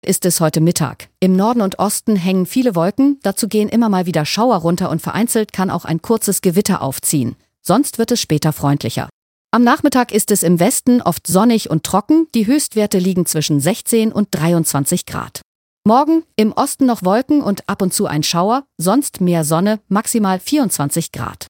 ist es heute Mittag. Im Norden und Osten hängen viele Wolken, dazu gehen immer mal wieder Schauer runter und vereinzelt kann auch ein kurzes Gewitter aufziehen. Sonst wird es später freundlicher. Am Nachmittag ist es im Westen oft sonnig und trocken, die Höchstwerte liegen zwischen 16 und 23 Grad. Morgen im Osten noch Wolken und ab und zu ein Schauer, sonst mehr Sonne, maximal 24 Grad.